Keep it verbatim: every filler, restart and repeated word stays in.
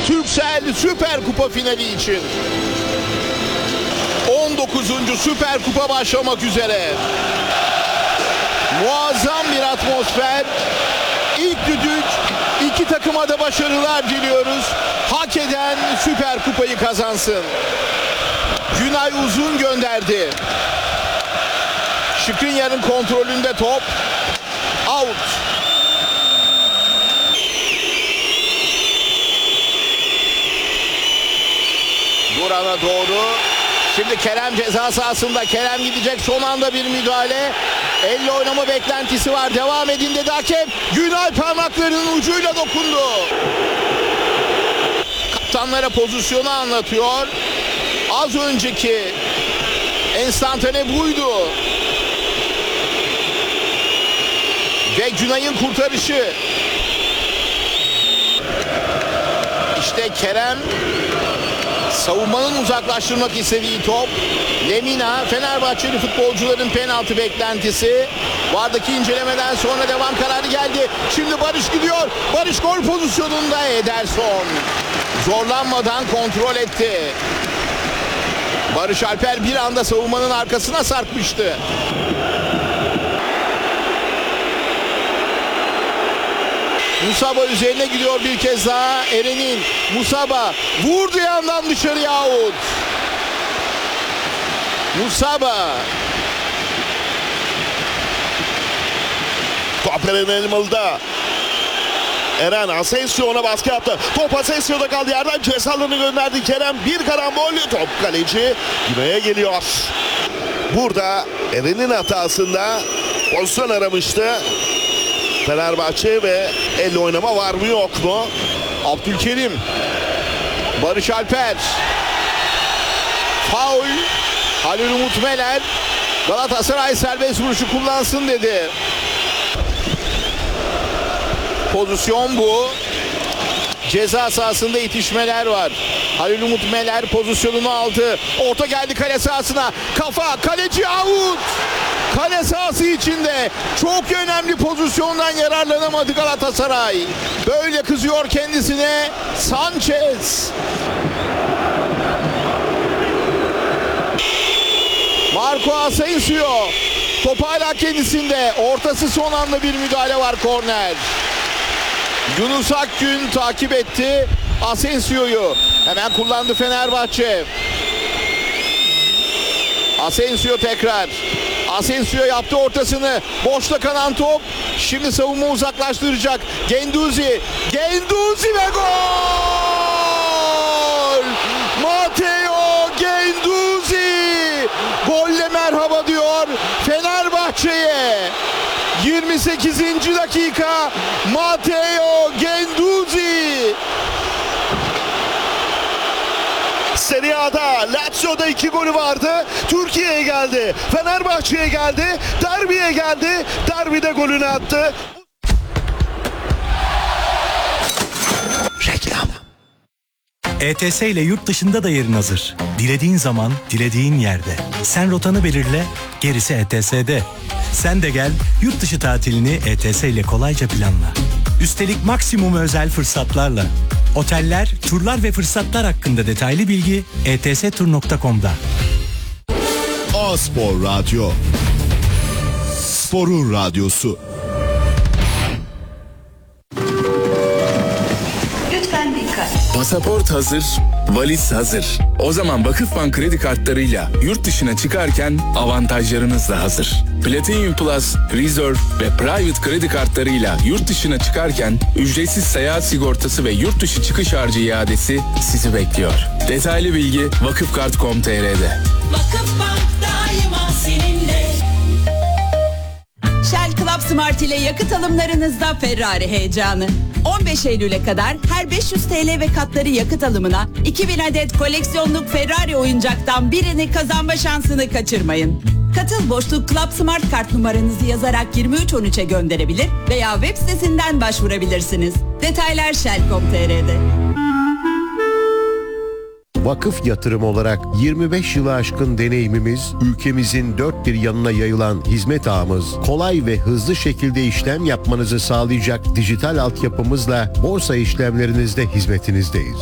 Turkcell Süper Kupa finali için. on dokuzuncu Süper Kupa başlamak üzere. Muazzam bir atmosfer. İlk düdük, iki takıma da başarılar diliyoruz. Hak eden Süper Kupayı kazansın. Günay uzun gönderdi. Skriniar'ın kontrolünde top. Out. Duran'a doğru. Şimdi Kerem ceza sahasında. Kerem gidecek, son anda bir müdahale. Elle oynama beklentisi var. Devam edin dedi hakem. Günay parmaklarının ucuyla dokundu. Kaptanlara pozisyonu anlatıyor. Az önceki enstantane buydu. Ve Günay'ın kurtarışı. İşte Kerem. Savunmanın uzaklaştırmak istediği top. Lemina, Fenerbahçeli futbolcuların penaltı beklentisi. Vardaki incelemeden sonra devam kararı geldi. Şimdi Barış gidiyor. Barış gol pozisyonunda. Ederson zorlanmadan kontrol etti. Barış Alper bir anda savunmanın arkasına sarkmıştı. Musaba üzerine gidiyor bir kez daha. Eren'in Musaba vurdu yandan dışarıya, out. Musaba. Top Eren Elmalı'da. Eren Asensio ona baskı yaptı. Top Asensio'da kaldı, yerden cezalarını gönderdi Kerem. Bir karambol, top kaleci Günay'a geliyor. Burada Eren'in hatasında pozisyon aramıştı Fenerbahçe ve elle oynama var mı yok mu? Abdülkerim. Barış Alper. Faul. Halil Umut Meler. Galatasaray serbest vuruşu kullansın dedi. Pozisyon bu. Ceza sahasında itişmeler var. Halil Umut Meler pozisyonunu aldı. Orta geldi kale sahasına. Kafa, kaleci out. Kale sahası içinde çok önemli pozisyondan yararlanamadı Galatasaray. Böyle kızıyor kendisine Sanchez. Marco Asensio. Top hala kendisinde. Ortası son anda bir müdahale var, korner. Yunus Akgün takip etti Asensio'yu. Hemen kullandı Fenerbahçe. Asensio tekrar. Asensio yaptı ortasını. Boşta kalan top. Şimdi savunma uzaklaştıracak. Genduzi. Genduzi ve gol! Matteo Genduzi golle merhaba diyor Fenerbahçe'ye. yirmi sekizinci dakika. Matteo Genduzi. Serie A'da Lazio'da iki golü vardı. Türkiye'ye geldi. Fenerbahçe'ye geldi. Derbiye geldi. Derbide golünü attı. Reklam. E T S ile yurt dışında da yerin hazır. Dilediğin zaman, dilediğin yerde. Sen rotanı belirle, gerisi E T S'de. Sen de gel, yurt dışı tatilini E T S ile kolayca planla. Üstelik maksimum özel fırsatlarla. Oteller, turlar ve fırsatlar hakkında detaylı bilgi e t s tur nokta com'da. A-Spor Radyo. Sporun radyosu. Lütfen dikkat. Pasaport hazır, valiz hazır. O zaman Vakıfbank kredi kartlarıyla yurt dışına çıkarken avantajlarınız da hazır. Platinum Plus, Reserve ve Private kredi kartlarıyla yurt dışına çıkarken ücretsiz seyahat sigortası ve yurt dışı çıkış harcı iadesi sizi bekliyor. Detaylı bilgi vakıfkart nokta com nokta t r'de. Vakıfbank daima seninle. Shell Club Smart ile yakıt alımlarınızda Ferrari heyecanı. on beş Eylül'e kadar her beş yüz T L ve katları yakıt alımına iki bin adet koleksiyonluk Ferrari oyuncaktan birini kazanma şansını kaçırmayın. Katıl boşluk Club Smart kart numaranızı yazarak yirmi üç on üçe gönderebilir veya web sitesinden başvurabilirsiniz. Detaylar shell nokta com nokta t r'de. Vakıf yatırım olarak yirmi beş yılı aşkın deneyimimiz, ülkemizin dört bir yanına yayılan hizmet ağımız, kolay ve hızlı şekilde işlem yapmanızı sağlayacak dijital altyapımızla borsa işlemlerinizde hizmetinizdeyiz.